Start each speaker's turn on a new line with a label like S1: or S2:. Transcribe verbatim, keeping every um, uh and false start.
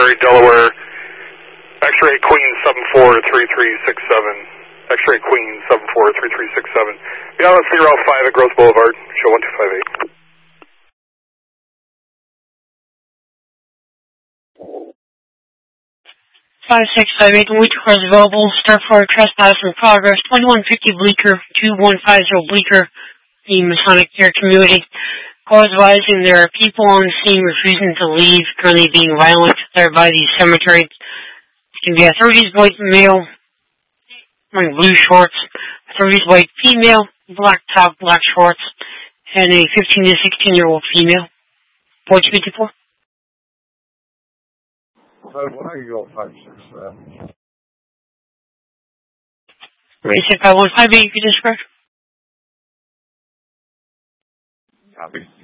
S1: Missouri, Delaware, X-ray Queen seven four three three six seven. X-ray Queen seven four three three six seven. Yeah, let's see Route five at Gross Boulevard. Show one two five eight.
S2: five six five eight, which cars available, start for trespass in progress, twenty-one fifty Bleecker, two one five zero Bleecker, the Masonic Care Community. Cars advising there are people on the scene refusing to leave, currently being violent there by the cemetery. It can be a thirties white male wearing blue shorts, a thirties white female, black top, black shorts, and a fifteen to sixteen year old female. Port fifty-four.
S3: So why you got five six seven?
S2: Race at five one five eight, you can describe.
S3: Copy.